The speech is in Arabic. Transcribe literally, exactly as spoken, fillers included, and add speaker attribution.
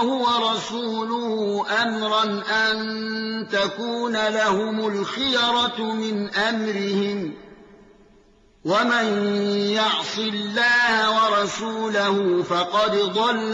Speaker 1: الله ورسوله أمرا أن تكون لهم الخيرة من أمرهم ومن يعص الله ورسوله فقد ضل